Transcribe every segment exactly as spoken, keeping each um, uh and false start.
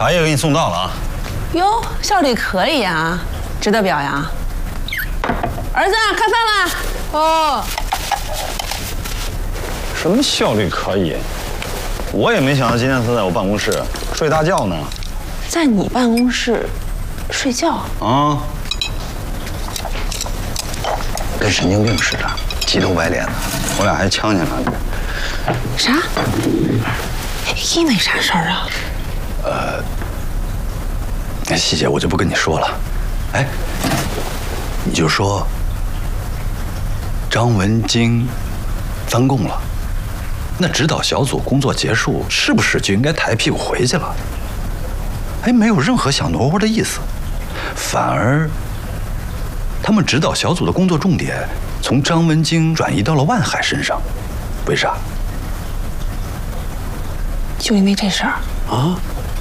茶叶给你送到了啊。 哟，效率可以啊，值得表扬。儿子，开饭了。哦。 什么效率可以？我也没想到今天他在我办公室睡大觉呢。 在你办公室睡觉？ 啊。跟神经病似的，急头白脸的。我俩还呛起来了。 啥？因为啥事儿啊？ 呃，那细节我就不跟你说了。哎，你就说张文京翻供了，那指导小组工作结束，是不是就应该抬屁股回去了？哎，没有任何想挪窝的意思，反而他们指导小组的工作重点从张文京转移到了万海身上，为啥？ 就因为这事儿啊？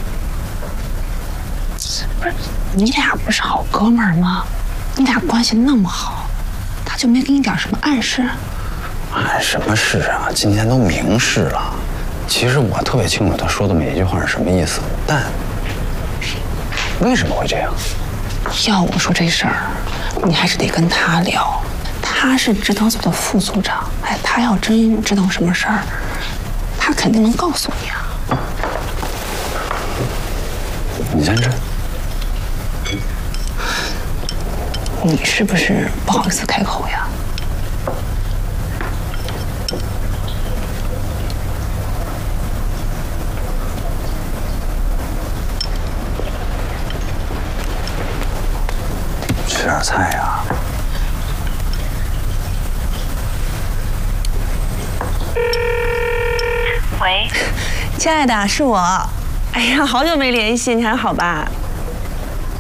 不是，你俩不是好哥们儿吗？你俩关系那么好，他就没给你点什么暗示？ 哎，什么事啊？今天都明示了。其实我特别清楚他说的每一句话是什么意思，但为什么会这样？ 要我说这事儿，你还是得跟他聊。他是指导组的副组长，哎，他要真知道什么事儿，他肯定能告诉你啊。 你先吃。 你是不是不好意思开口呀？ 吃点菜呀。 喂， 亲爱的，是我。哎呀，好久没联系，你还好吧？